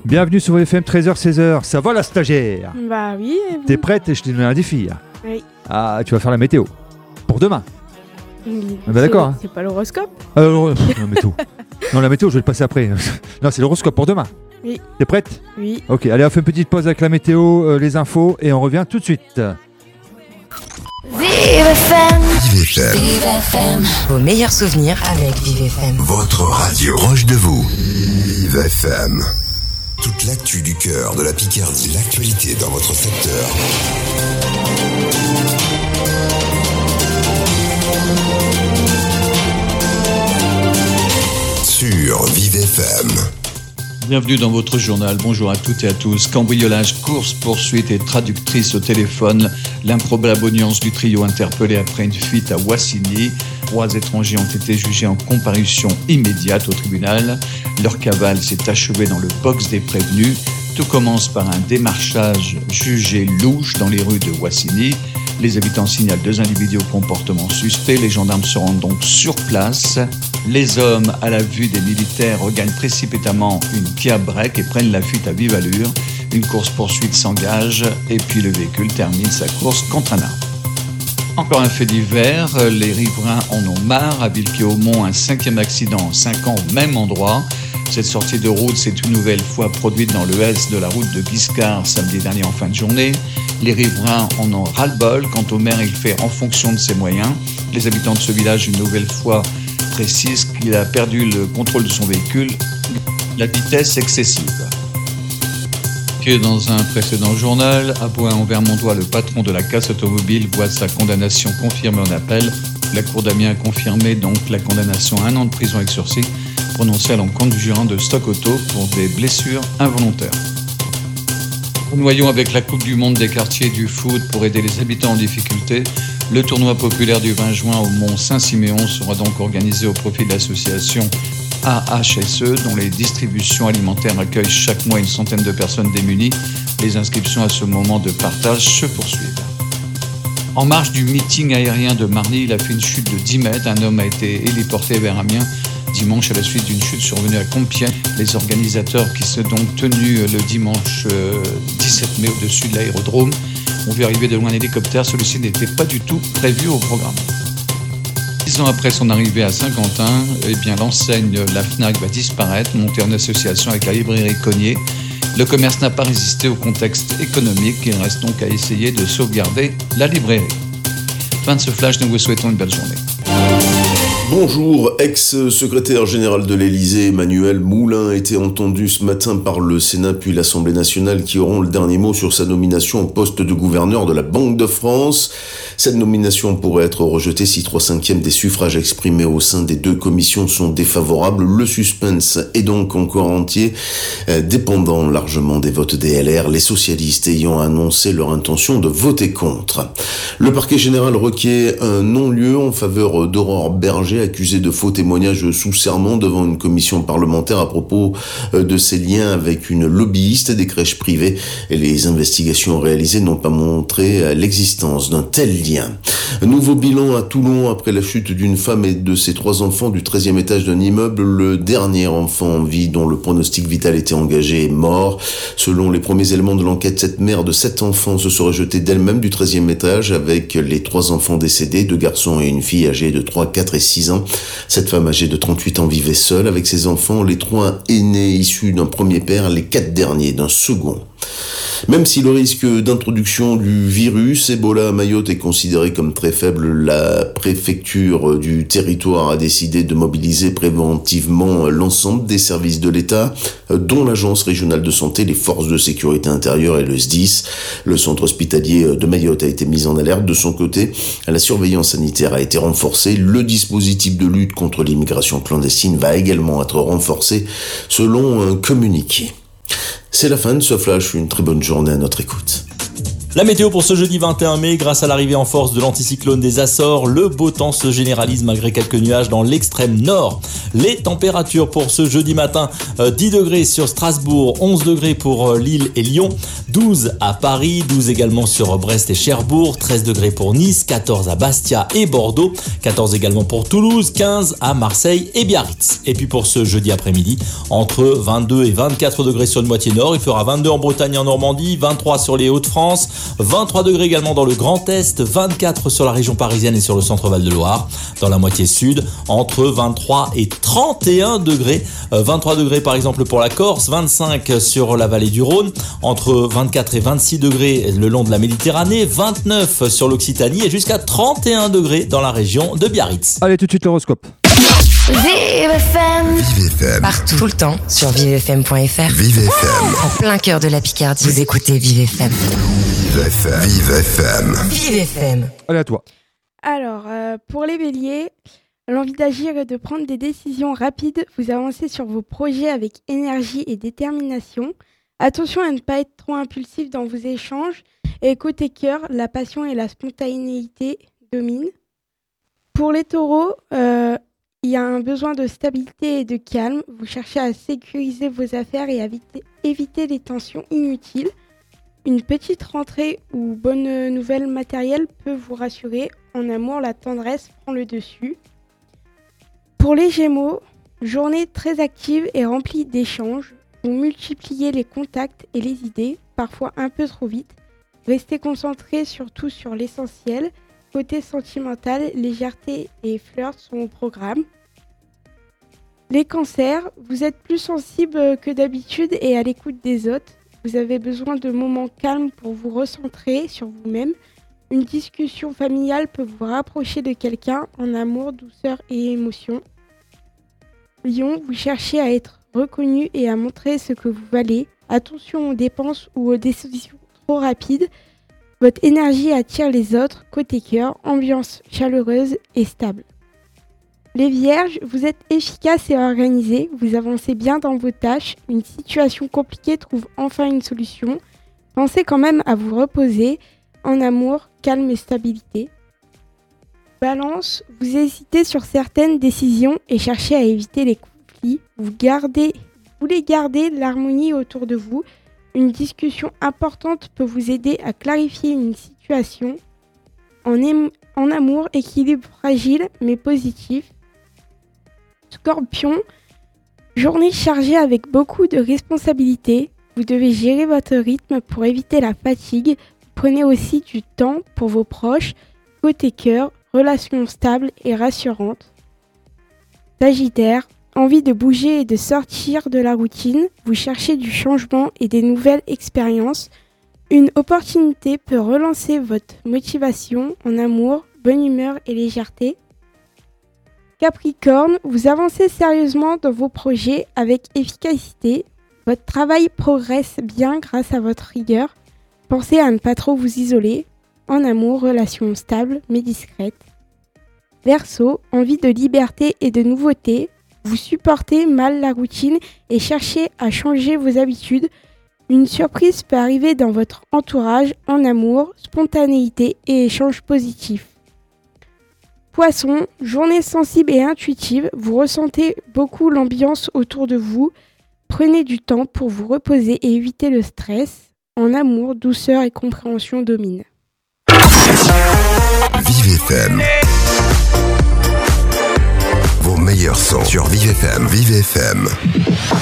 Bienvenue sur FM 13h-16h. Ça va la stagiaire? Bah oui. T'es prête? Je t'ai donné un défi. Oui. Ah, tu vas faire la météo. Pour demain. Oui. Bah d'accord. C'est pas l'horoscope? La météo. Non, la météo, je vais le passer après. Non, c'est l'horoscope pour demain. Oui. T'es prête? Oui. Ok, allez, on fait une petite pause avec la météo, les infos, et on revient tout de suite. Vive FM. Vive FM. Vive FM. Vos meilleurs souvenirs avec Vive FM. Votre radio proche de vous. Vive FM. Toute l'actu du cœur de la Picardie, l'actualité dans votre secteur. Sur Vive FM. Bienvenue dans votre journal, bonjour à toutes et à tous. Cambriolage, course, poursuite et traductrice au téléphone. L'improbable audience du trio interpellé après une fuite à Wassigny. 3 étrangers ont été jugés en comparution immédiate au tribunal. Leur cavale s'est achevée dans le box des prévenus. Tout commence par un démarchage jugé louche dans les rues de Wassigny. Les habitants signalent 2 individus au comportement suspect. Les gendarmes se rendent donc sur place. Les hommes, à la vue des militaires, regagnent précipitamment une Kia break et prennent la fuite à vive allure. Une course-poursuite s'engage et puis le véhicule termine sa course contre un arbre. Encore un fait divers, les riverains en ont marre. À Villequier-Aumont, un 5e accident en 5 ans au même endroit. Cette sortie de route s'est une nouvelle fois produite dans le S de la route de Guiscard samedi dernier en fin de journée. Les riverains en ont ras-le-bol. Quant au maire, il fait en fonction de ses moyens. Les habitants de ce village, une nouvelle fois, précisent qu'il a perdu le contrôle de son véhicule, la vitesse excessive. Que dans un précédent journal, à Bohain-en-Vermondois, le patron de la casse automobile voit sa condamnation confirmée en appel. La cour d'Amiens a confirmé donc la condamnation à 1 an de prison avec sursis prononcée à l'encontre du gérant de Stock Auto pour des blessures involontaires. Noyons avec la Coupe du Monde des quartiers du foot pour aider les habitants en difficulté. Le tournoi populaire du 20 juin au Mont Saint-Siméon sera donc organisé au profit de l'association AHSE, dont les distributions alimentaires accueillent chaque mois une centaine de personnes démunies. Les inscriptions à ce moment de partage se poursuivent. En marge du meeting aérien de Marny, il a fait une chute de 10 mètres. Un homme a été héliporté vers Amiens dimanche à la suite d'une chute survenue à Compiègne. Les organisateurs, qui sont donc tenus le dimanche 17 mai au-dessus de l'aérodrome, ont vu arriver de loin un hélicoptère. Celui-ci n'était pas du tout prévu au programme. 10 ans après son arrivée à Saint-Quentin, l'enseigne La Fnac va disparaître, montée en association avec la librairie Cognier. Le commerce n'a pas résisté au contexte économique. Il reste donc à essayer de sauvegarder la librairie. Fin de ce flash, nous vous souhaitons une belle journée. Bonjour, ex-secrétaire général de l'Élysée, Emmanuel Moulin a été entendu ce matin par le Sénat puis l'Assemblée nationale qui auront le dernier mot sur sa nomination au poste de gouverneur de la Banque de France. Cette nomination pourrait être rejetée si 3/5 des suffrages exprimés au sein des 2 commissions sont défavorables. Le suspense est donc encore entier, dépendant largement des votes des LR, les socialistes ayant annoncé leur intention de voter contre. Le parquet général requiert un non-lieu en faveur d'Aurore Berger, accusée de faux témoignages sous serment devant une commission parlementaire à propos de ses liens avec une lobbyiste des crèches privées. Et les investigations réalisées n'ont pas montré l'existence d'un tel lien. Un nouveau bilan à Toulon après la chute d'une femme et de ses 3 enfants du 13e étage d'un immeuble. Le dernier enfant en vie dont le pronostic vital était engagé est mort. Selon les premiers éléments de l'enquête, cette mère de 7 enfants se serait jetée d'elle-même du 13e étage avec les 3 enfants décédés, 2 garçons et une fille âgée de 3, 4 et 6 ans. Cette femme âgée de 38 ans vivait seule avec ses enfants, les 3 aînés issus d'un premier père, les 4 derniers d'un second. Même si le risque d'introduction du virus Ebola à Mayotte est considéré comme très faible, la préfecture du territoire a décidé de mobiliser préventivement l'ensemble des services de l'État, dont l'Agence régionale de santé, les forces de sécurité intérieure et le SDIS. Le centre hospitalier de Mayotte a été mis en alerte. De son côté, la surveillance sanitaire a été renforcée. Le dispositif de lutte contre l'immigration clandestine va également être renforcé selon un communiqué. C'est la fin de ce flash, une très bonne journée à notre écoute. La météo pour ce jeudi 21 mai, grâce à l'arrivée en force de l'anticyclone des Açores, le beau temps se généralise malgré quelques nuages dans l'extrême nord. Les températures pour ce jeudi matin, 10 degrés sur Strasbourg, 11 degrés pour Lille et Lyon, 12 à Paris, 12 également sur Brest et Cherbourg, 13 degrés pour Nice, 14 à Bastia et Bordeaux, 14 également pour Toulouse, 15 à Marseille et Biarritz. Et puis pour ce jeudi après-midi, entre 22 et 24 degrés sur le moitié nord, il fera 22 en Bretagne et en Normandie, 23 sur les Hauts-de-France, 23 degrés également dans le Grand Est, 24 sur la région parisienne et sur le centre Val-de-Loire. Dans la moitié sud, entre 23 et 31 degrés. 23 degrés par exemple pour la Corse, 25 sur la vallée du Rhône, entre 24 et 26 degrés le long de la Méditerranée, 29 sur l'Occitanie et jusqu'à 31 degrés dans la région de Biarritz. Allez, tout de suite l'horoscope. Vive FM. Vive FM. Partout, tout le temps, sur vivefm.fr. Vive FM. En plein cœur de la Picardie, vous écoutez Vive FM. Vive FM. Vive FM. Vive FM. Allez, à toi. Alors, pour les béliers, l'envie d'agir et de prendre des décisions rapides, vous avancez sur vos projets avec énergie et détermination. Attention à ne pas être trop impulsif dans vos échanges. Et côté cœur, la passion et la spontanéité dominent. Pour les taureaux, il y a un besoin de stabilité et de calme. Vous cherchez à sécuriser vos affaires et à éviter les tensions inutiles. Une petite rentrée ou bonne nouvelle matérielle peut vous rassurer. En amour, la tendresse prend le dessus. Pour les Gémeaux, journée très active et remplie d'échanges. Vous multipliez les contacts et les idées, parfois un peu trop vite. Restez concentrés surtout sur l'essentiel. Côté sentimental, légèreté et flirt sont au programme. Les cancers, vous êtes plus sensibles que d'habitude et à l'écoute des autres. Vous avez besoin de moments calmes pour vous recentrer sur vous-même. Une discussion familiale peut vous rapprocher de quelqu'un en amour, douceur et émotion. Lion, vous cherchez à être reconnu et à montrer ce que vous valez. Attention aux dépenses ou aux décisions trop rapides. Votre énergie attire les autres. Côté cœur, ambiance chaleureuse et stable. Les Vierges, vous êtes efficaces et organisés. Vous avancez bien dans vos tâches. Une situation compliquée trouve enfin une solution. Pensez quand même à vous reposer. En amour, calme et stabilité. Balance, vous hésitez sur certaines décisions et cherchez à éviter les conflits. Vous voulez garder l'harmonie autour de vous. Une discussion importante peut vous aider à clarifier une situation. En amour, équilibre fragile mais positif. Scorpion, journée chargée avec beaucoup de responsabilités. Vous devez gérer votre rythme pour éviter la fatigue. Prenez aussi du temps pour vos proches. Côté cœur, relation stable et rassurante. Sagittaire, envie de bouger et de sortir de la routine. Vous cherchez du changement et des nouvelles expériences. Une opportunité peut relancer votre motivation en amour, bonne humeur et légèreté. Capricorne, vous avancez sérieusement dans vos projets avec efficacité. Votre travail progresse bien grâce à votre rigueur. Pensez à ne pas trop vous isoler. En amour, relation stable mais discrète. Verseau, envie de liberté et de nouveauté. Vous supportez mal la routine et cherchez à changer vos habitudes. Une surprise peut arriver dans votre entourage. En amour, spontanéité et échanges positifs. Poisson, journée sensible et intuitive. Vous ressentez beaucoup l'ambiance autour de vous. Prenez du temps pour vous reposer et éviter le stress. En amour, douceur et compréhension dominent. Vive FM. Vos meilleurs sons sur Vive FM. Vive FM.